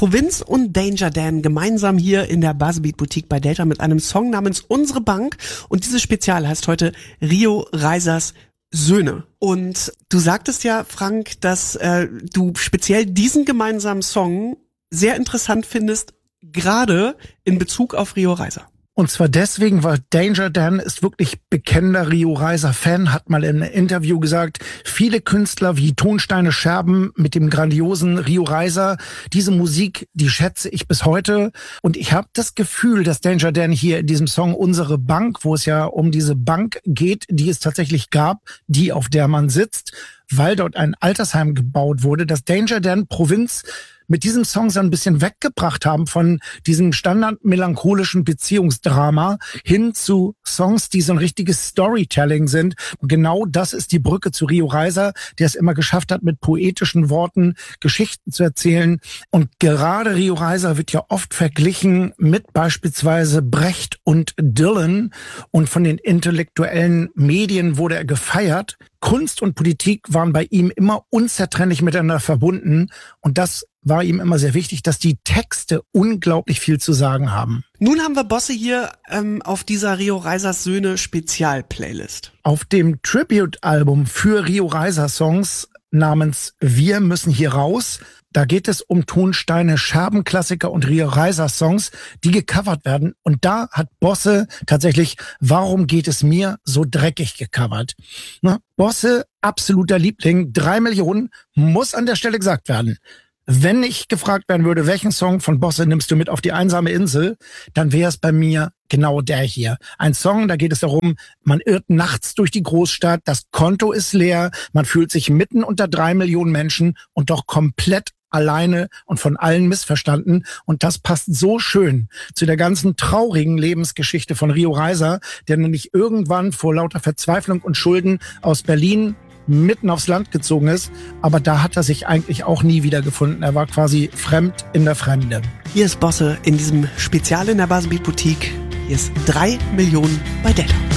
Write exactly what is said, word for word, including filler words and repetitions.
Provinz und Danger Dan gemeinsam hier in der Buzzbeat Boutique bei Delta mit einem Song namens Unsere Bank. Und dieses Spezial heißt heute Rio Reisers Söhne. Und du sagtest ja, Frank, dass äh, du speziell diesen gemeinsamen Song sehr interessant findest, gerade in Bezug auf Rio Reiser. Und zwar deswegen, weil Danger Dan ist wirklich bekennender Rio Reiser Fan, hat mal in einem Interview gesagt, viele Künstler wie Tonsteine Scherben mit dem grandiosen Rio Reiser, diese Musik, die schätze ich bis heute. Und ich habe das Gefühl, dass Danger Dan hier in diesem Song Unsere Bank, wo es ja um diese Bank geht, die es tatsächlich gab, die auf der man sitzt, weil dort ein Altersheim gebaut wurde, dass Danger Dan Provinz mit diesem Song so ein bisschen weggebracht haben von diesem standardmelancholischen Beziehungsdrama hin zu Songs, die so ein richtiges Storytelling sind. Und genau das ist die Brücke zu Rio Reiser, der es immer geschafft hat, mit poetischen Worten Geschichten zu erzählen. Und gerade Rio Reiser wird ja oft verglichen mit beispielsweise Brecht und Dylan. Und von den intellektuellen Medien wurde er gefeiert. Kunst und Politik waren bei ihm immer unzertrennlich miteinander verbunden. Und das war ihm immer sehr wichtig, dass die Texte unglaublich viel zu sagen haben. Nun haben wir Bosse hier ähm, auf dieser Rio Reisers Söhne Spezial-Playlist. Auf dem Tribute-Album für Rio Reiser Songs namens Wir müssen hier raus, da geht es um Tonsteine, Scherbenklassiker und Rio Reiser Songs, die gecovert werden. Und da hat Bosse tatsächlich Warum geht es mir so dreckig gecovert. Na, Bosse, absoluter Liebling, drei Millionen, muss an der Stelle gesagt werden. Wenn ich gefragt werden würde, welchen Song von Bosse nimmst du mit auf die einsame Insel, dann wäre es bei mir genau der hier. Ein Song, da geht es darum, man irrt nachts durch die Großstadt, das Konto ist leer, man fühlt sich mitten unter drei Millionen Menschen und doch komplett alleine und von allen missverstanden. Und das passt so schön zu der ganzen traurigen Lebensgeschichte von Rio Reiser, der nämlich irgendwann vor lauter Verzweiflung und Schulden aus Berlin mitten aufs Land gezogen ist, aber da hat er sich eigentlich auch nie wiedergefunden. Er war quasi fremd in der Fremde. Hier ist Bosse in diesem Spezial in der Buzzbeat Boutique. Hier ist drei Millionen bei Delta.